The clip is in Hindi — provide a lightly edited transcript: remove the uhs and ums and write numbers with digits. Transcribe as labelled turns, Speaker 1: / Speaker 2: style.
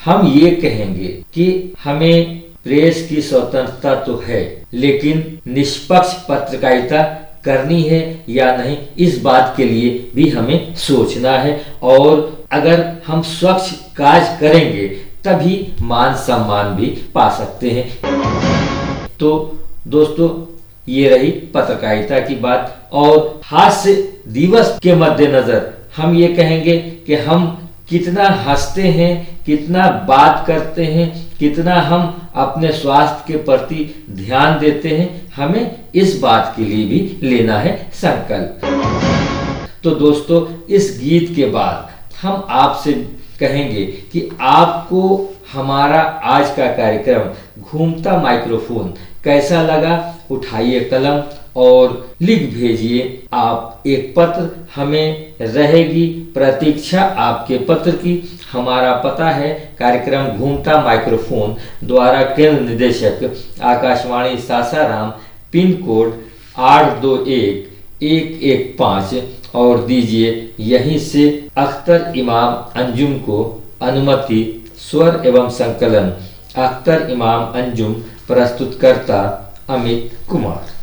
Speaker 1: हम ये कहेंगे कि हमें प्रेस की स्वतंत्रता तो है, लेकिन निष्पक्ष पत्रकारिता करनी है या नहीं, इस बात के लिए भी हमें सोचना है। और अगर हम स्वच्छ कार्य करेंगे तभी मान सम्मान भी पा सकते हैं। तो दोस्तों, ये रही पत्रकारिता की बात। और हास्य दिवस के मद्देनजर हम ये कहेंगे कि हम कितना हंसते हैं, कितना बात करते हैं, कितना हम अपने स्वास्थ्य के प्रति ध्यान देते हैं, हमें इस बात के लिए भी लेना है संकल्प। तो दोस्तों, इस गीत के बाद हम आपसे कहेंगे कि आपको हमारा आज का कार्यक्रम घूमता माइक्रोफोन कैसा लगा। उठाइए कलम और लिख भेजिए आप एक पत्र, हमें रहेगी प्रतीक्षा आपके पत्र की। हमारा पता है कार्यक्रम घूमता माइक्रोफोन द्वारा केंद्र निदेशक आकाशवाणी सासाराम, पिन कोड 821115। और दीजिए यहीं से अख्तर इमाम अंजुम को अनुमति। स्वर एवं संकलन अख्तर इमाम अंजुम, प्रस्तुतकर्ता अमित कुमार।